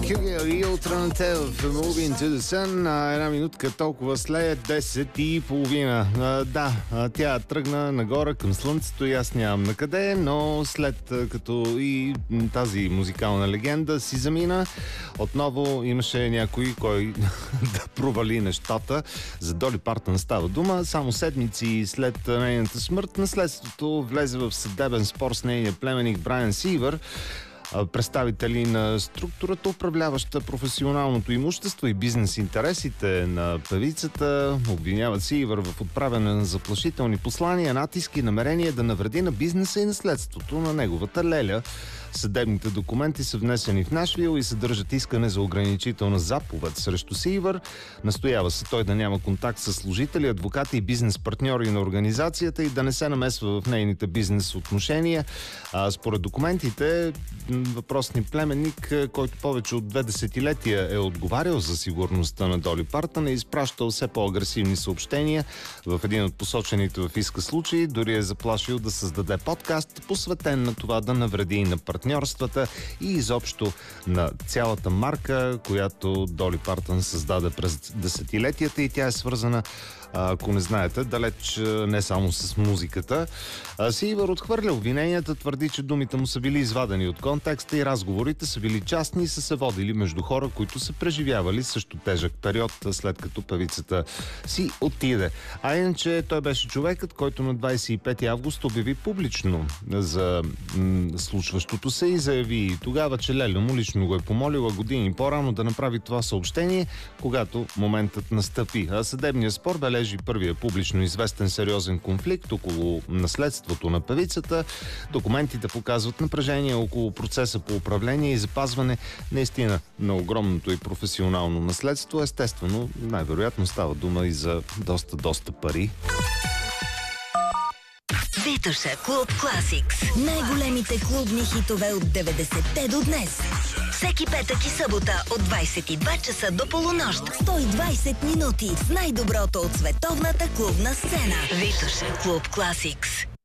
Кюгел и Alternative в Moving to the Sun. Една минутка толкова след 10:30. Тя тръгна нагоре към слънцето и аз нямам на къде, но след като и тази музикална легенда си замина, отново имаше някой, кой да провали нещата. За Доли Партън става дума. Само седмици след нейната смърт наследството влезе в съдебен спор с нейния племенник Брайан Сивър. Представители на структурата, управляваща професионалното имущество и бизнес интересите на певицата, обвиняват Сивър в отправяне на заплашителни послания, натиски и намерения да навреди на бизнеса и наследството на неговата леля. Съдебните документи са внесени в Нашвил и съдържат искане за ограничителна заповед срещу Сивър. Настоява се той да няма контакт с служители, адвокати и бизнес партньори на организацията и да не се намесва в нейните бизнес отношения. Според документите, въпросният племенник, който повече от 2 десетилетия е отговарял за сигурността на Доли Партън, е изпращал все по-агресивни съобщения. В един от посочените в иска случаи дори е заплашил да създаде подкаст, посветен на това да навреди на партньорствата и изобщо на цялата марка, която Доли Партън създаде през десетилетията, и тя е свързана, ако не знаете, далеч не само с музиката. Сивър отхвърля обвиненията, твърди, че думите му са били извадени от контекста и разговорите са били частни и са се водили между хора, които са преживявали също тежък период, след като певицата си отиде. А иначе той беше човекът, който на 25 август обяви публично за случващото се и заяви тогава, че леля му лично го е помолила години по-рано да направи това съобщение, когато моментът настъпи. Съдебният спор бележи първия публично известен сериозен конфликт около наследството на певицата. Документите показват напрежение около процеса по управление и запазване наистина на огромното и професионално наследство. Естествено, най-вероятно става дума и за доста пари. Витоша Клуб Класикс. Най-големите клубни хитове от 90-те до днес. Всеки петък и събота от 22 часа до полунощ. 120 минути с най-доброто от световната клубна сцена. Витоша Клуб Класикс.